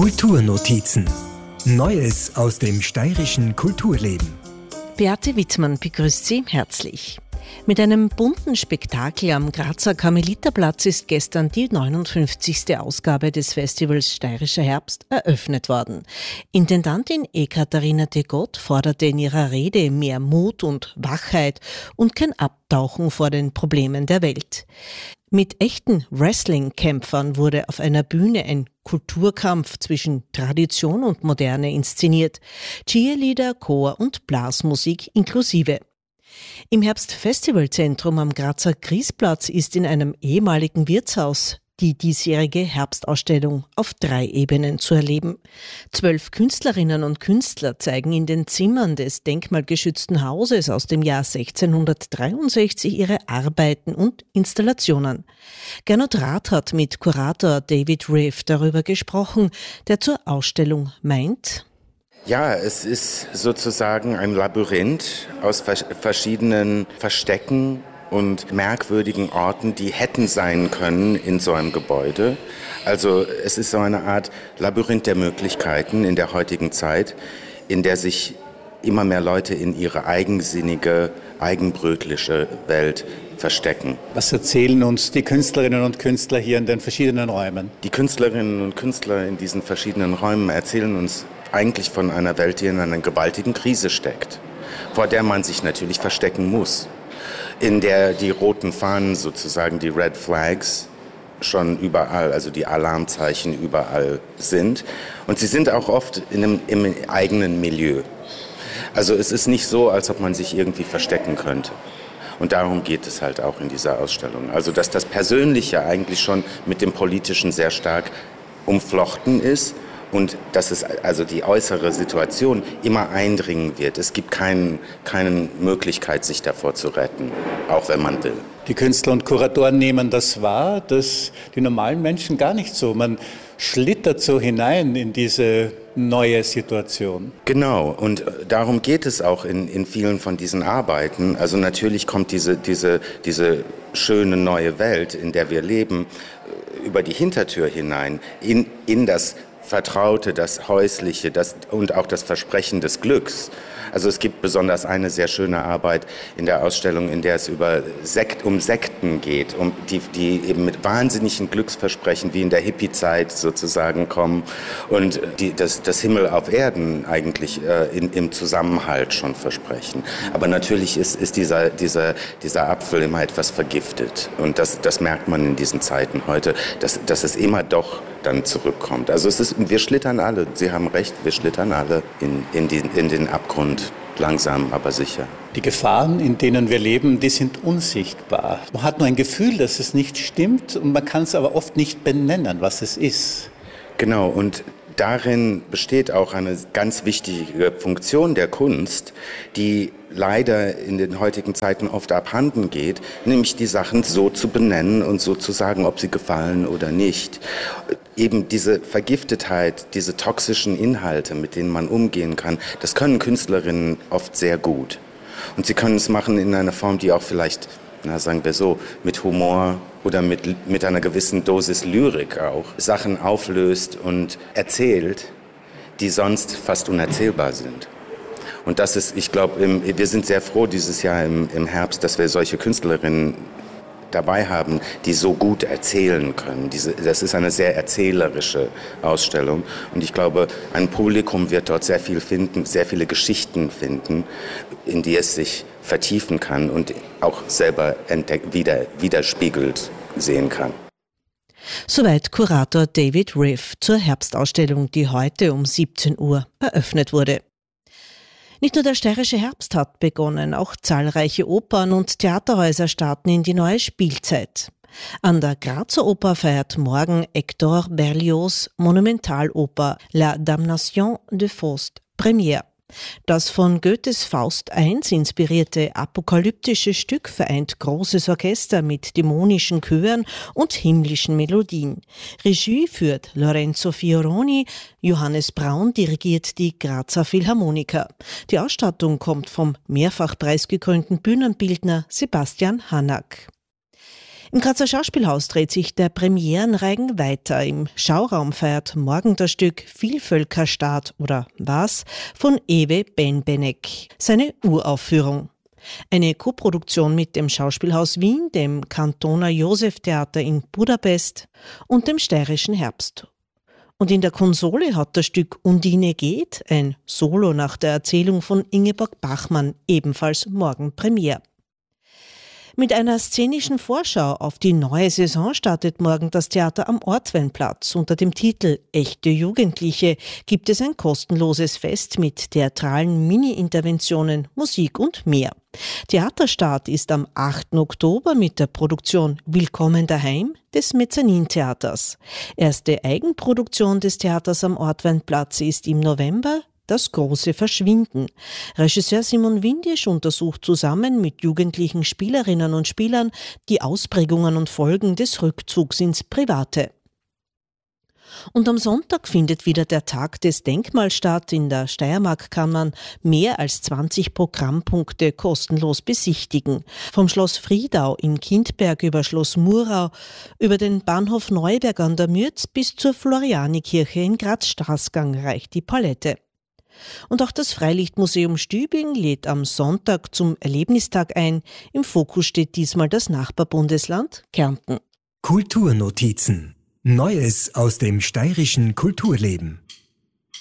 Kulturnotizen. Neues aus dem steirischen Kulturleben. Beate Wittmann begrüßt Sie herzlich. Mit einem bunten Spektakel am Grazer Karmeliterplatz ist gestern die 59. Ausgabe des Festivals Steirischer Herbst eröffnet worden. Intendantin Ekaterina de Gott forderte in ihrer Rede mehr Mut und Wachheit und kein Abtauchen vor den Problemen der Welt. Mit echten Wrestling-Kämpfern wurde auf einer Bühne ein Kulturkampf zwischen Tradition und Moderne inszeniert. Cheerleader, Chor und Blasmusik inklusive. Im Herbstfestivalzentrum am Grazer Griesplatz ist in einem ehemaligen Wirtshaus die diesjährige Herbstausstellung auf 3 Ebenen zu erleben. 12 Künstlerinnen und Künstler zeigen in den Zimmern des denkmalgeschützten Hauses aus dem Jahr 1663 ihre Arbeiten und Installationen. Gernot Rath hat mit Kurator David Riff darüber gesprochen, der zur Ausstellung meint: Ja, es ist sozusagen ein Labyrinth aus verschiedenen Verstecken und merkwürdigen Orten, die hätten sein können in so einem Gebäude. Also es ist so eine Art Labyrinth der Möglichkeiten in der heutigen Zeit, in der sich immer mehr Leute in ihre eigensinnige, eigenbrötliche Welt verstecken. Was erzählen uns die Künstlerinnen und Künstler hier in den verschiedenen Räumen? Die Künstlerinnen und Künstler in diesen verschiedenen Räumen erzählen uns eigentlich von einer Welt, die in einer gewaltigen Krise steckt, vor der man sich natürlich verstecken muss, in der die roten Fahnen sozusagen, die Red Flags, schon überall, also die Alarmzeichen überall sind. Und sie sind auch oft im eigenen Milieu. Also es ist nicht so, als ob man sich irgendwie verstecken könnte. Und darum geht es halt auch in dieser Ausstellung. Also dass das Persönliche eigentlich schon mit dem Politischen sehr stark umflochten ist. Und dass es also die äußere Situation immer eindringen wird. Es gibt keine Möglichkeit, sich davor zu retten, auch wenn man will. Die Künstler und Kuratoren nehmen das wahr, dass die normalen Menschen gar nicht so. Man schlittert so hinein in diese neue Situation. Genau, und darum geht es auch in vielen von diesen Arbeiten. Also natürlich kommt diese schöne neue Welt, in der wir leben, über die Hintertür hinein, in das Vertraute, das Häusliche und auch das Versprechen des Glücks. Also es gibt besonders eine sehr schöne Arbeit in der Ausstellung, in der es um Sekten geht, die eben mit wahnsinnigen Glücksversprechen wie in der Hippie-Zeit sozusagen kommen und das Himmel auf Erden eigentlich im Zusammenhalt schon versprechen. Aber natürlich ist dieser Apfel immer etwas vergiftet und das merkt man in diesen Zeiten heute, dass es immer doch dann zurückkommt. Also wir schlittern alle, Sie haben recht, wir schlittern alle in den Abgrund, langsam, aber sicher. Die Gefahren, in denen wir leben, die sind unsichtbar. Man hat nur ein Gefühl, dass es nicht stimmt und man kann es aber oft nicht benennen, was es ist. Genau, und darin besteht auch eine ganz wichtige Funktion der Kunst, die leider in den heutigen Zeiten oft abhanden geht, nämlich die Sachen so zu benennen und so zu sagen, ob sie gefallen oder nicht. Eben diese Vergiftetheit, diese toxischen Inhalte, mit denen man umgehen kann, das können Künstlerinnen oft sehr gut. Und sie können es machen in einer Form, die auch vielleicht, sagen wir so, mit Humor oder mit einer gewissen Dosis Lyrik auch Sachen auflöst und erzählt, die sonst fast unerzählbar sind. Und das ist, ich glaube, wir sind sehr froh dieses Jahr im Herbst, dass wir solche Künstlerinnen dabei haben, die so gut erzählen können. Das ist eine sehr erzählerische Ausstellung. Und ich glaube, ein Publikum wird dort sehr viele Geschichten finden, in die es sich vertiefen kann und auch selber widerspiegelt sehen kann. Soweit Kurator David Riff zur Herbstausstellung, die heute um 17 Uhr eröffnet wurde. Nicht nur der steirische Herbst hat begonnen, auch zahlreiche Opern und Theaterhäuser starten in die neue Spielzeit. An der Grazer Oper feiert morgen Hector Berlioz' Monumentaloper La Damnation de Faust Premiere. Das von Goethes Faust I inspirierte apokalyptische Stück vereint großes Orchester mit dämonischen Chören und himmlischen Melodien. Regie führt Lorenzo Fioroni, Johannes Braun dirigiert die Grazer Philharmoniker. Die Ausstattung kommt vom mehrfach preisgekrönten Bühnenbildner Sebastian Hanak. Im Grazer Schauspielhaus dreht sich der Premierenreigen weiter. Im Schauraum feiert morgen das Stück Vielvölkerstaat oder was von Ewe Benbenek seine Uraufführung. Eine Koproduktion mit dem Schauspielhaus Wien, dem Cantoner Joseph Theater in Budapest und dem Steirischen Herbst. Und in der Konsole hat das Stück Undine geht, ein Solo nach der Erzählung von Ingeborg Bachmann, ebenfalls morgen Premiere. Mit einer szenischen Vorschau auf die neue Saison startet morgen das Theater am Ortweinplatz. Unter dem Titel Echte Jugendliche gibt es ein kostenloses Fest mit theatralen Mini-Interventionen, Musik und mehr. Theaterstart ist am 8. Oktober mit der Produktion Willkommen daheim des Mezzanintheaters. Erste Eigenproduktion des Theaters am Ortweinplatz ist im November Das große Verschwinden. Regisseur Simon Windisch untersucht zusammen mit jugendlichen Spielerinnen und Spielern die Ausprägungen und Folgen des Rückzugs ins Private. Und am Sonntag findet wieder der Tag des Denkmals statt. In der Steiermark kann man mehr als 20 Programmpunkte kostenlos besichtigen. Vom Schloss Friedau in Kindberg über Schloss Murau, über den Bahnhof Neuberg an der Mürz bis zur Florianikirche in Graz-Straßgang reicht die Palette. Und auch das Freilichtmuseum Stübing lädt am Sonntag zum Erlebnistag ein. Im Fokus steht diesmal das Nachbarbundesland Kärnten. Kulturnotizen. Neues aus dem steirischen Kulturleben.